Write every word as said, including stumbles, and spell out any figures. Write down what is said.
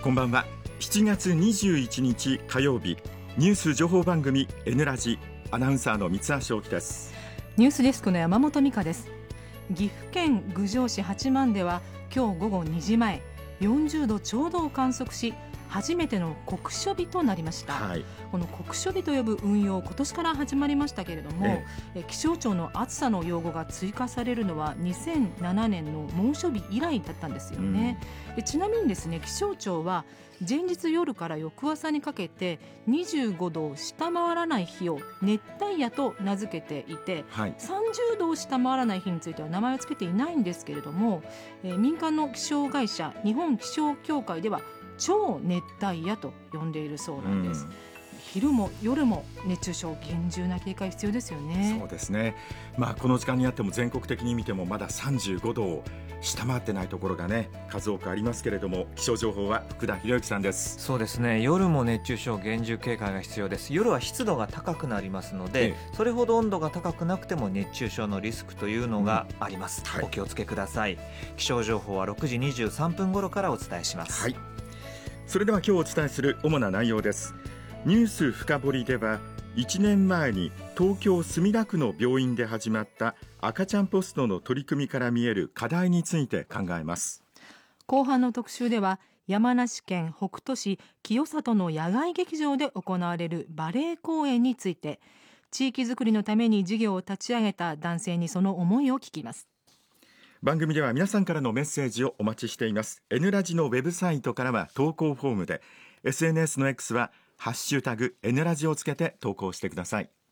こんばんは。しちがつにじゅういちにち火曜日、ニュース情報番組 N ラジ、アナウンサーの三橋翔樹です。 ニュースデスクの山本美香です。岐阜県郡上市八幡では今日午後にじまえ、よんじゅうどちょうどを観測し、初めての酷暑日となりました、はい、この酷暑日と呼ぶ運用、今年から始まりましたけれども、え気象庁の暑さの用語が追加されるのはにせんななねんの猛暑日以来だったんですよね、うん、でちなみにですね、気象庁は前日夜から翌朝にかけてにじゅうごどを下回らない日を熱帯夜と名付けていて、はい、さんじゅうどを下回らない日については名前を付けていないんですけれども、えー、民間の気象会社日本気象協会では超熱帯夜と呼んでいるそうなんです、うん、昼も夜も熱中症厳重な警戒必要ですよね。 そうですね、まあ、この時間になっても全国的に見てもまださんじゅうごどを下回ってないところがね、数多くありますけれども、気象情報は福田博之さんです。 そうですね、夜も熱中症厳重警戒が必要です。夜は湿度が高くなりますので、ええ、それほど温度が高くなくても熱中症のリスクというのがあります、うん、はい、お気をつけください。気象情報はろくじにじゅうさんぷん頃からお伝えします、 はい、それでは今日お伝えする主な内容です。ニュース深掘りでは、いちねんまえに東京墨田区の病院で始まった赤ちゃんポストの取り組みから見える課題について考えます。 後半の特集では、山梨県北杜市清里の野外劇場で行われるバレエ公演について、地域づくりのために事業を立ち上げた男性にその思いを聞きます。 番組では皆さんからのメッセージをお待ちしています。 N ラジのウェブサイトからは投稿フォームで、 エスエヌエス の X はハッシュタグ N ラジをつけて投稿してください。